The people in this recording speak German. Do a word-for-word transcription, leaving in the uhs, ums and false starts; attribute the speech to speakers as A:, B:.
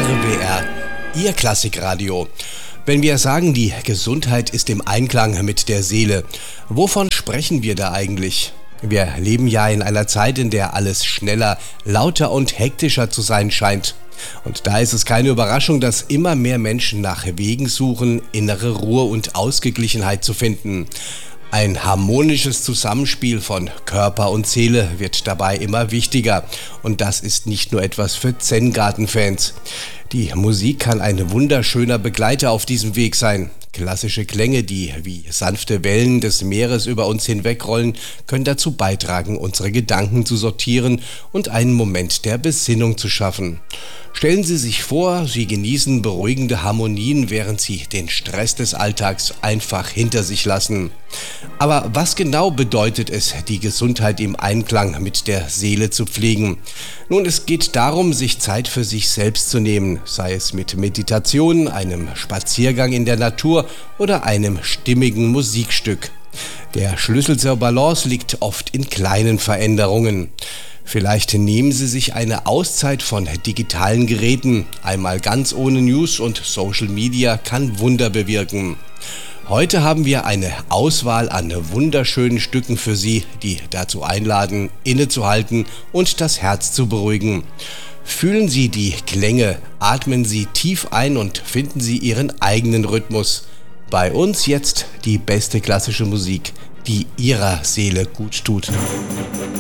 A: R W R, Ihr Klassikradio. Wenn wir sagen, die Gesundheit ist im Einklang mit der Seele, wovon sprechen wir da eigentlich? Wir leben ja in einer Zeit, in der alles schneller, lauter und hektischer zu sein scheint. Und da ist es keine Überraschung, dass immer mehr Menschen nach Wegen suchen, innere Ruhe und Ausgeglichenheit zu finden. Ein harmonisches Zusammenspiel von Körper und Seele wird dabei immer wichtiger. Und das ist nicht nur etwas für Zen-Garten-Fans. Die Musik kann ein wunderschöner Begleiter auf diesem Weg sein. Klassische Klänge, die wie sanfte Wellen des Meeres über uns hinwegrollen, können dazu beitragen, unsere Gedanken zu sortieren und einen Moment der Besinnung zu schaffen. Stellen Sie sich vor, Sie genießen beruhigende Harmonien, während Sie den Stress des Alltags einfach hinter sich lassen. Aber was genau bedeutet es, die Gesundheit im Einklang mit der Seele zu pflegen? Nun, es geht darum, sich Zeit für sich selbst zu nehmen, sei es mit Meditation, einem Spaziergang in der Natur oder einem stimmigen Musikstück. Der Schlüssel zur Balance liegt oft in kleinen Veränderungen. Vielleicht nehmen Sie sich eine Auszeit von digitalen Geräten. Einmal ganz ohne News und Social Media kann Wunder bewirken. Heute haben wir eine Auswahl an wunderschönen Stücken für Sie, die dazu einladen, innezuhalten und das Herz zu beruhigen. Fühlen Sie die Klänge, atmen Sie tief ein und finden Sie Ihren eigenen Rhythmus. Bei uns jetzt die beste klassische Musik, die Ihrer Seele gut tut.